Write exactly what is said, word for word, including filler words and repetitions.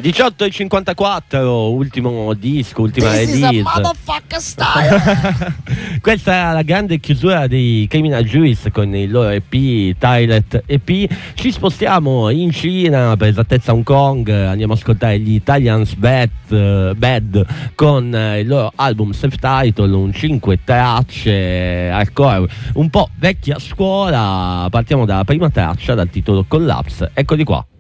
diciotto e cinquantaquattro, ultimo disco, ultima This release. is a motherfucker style. Questa è la grande chiusura di Criminal Juice con il loro E P, Toilet E P. Ci spostiamo in Cina, per esattezza Hong Kong, andiamo a ascoltare gli Italians Bad, uh, Bad con uh, il loro album self-title, un cinque tracce hardcore, un po' vecchia scuola. Partiamo dalla prima traccia, dal titolo Collapse, eccoli qua.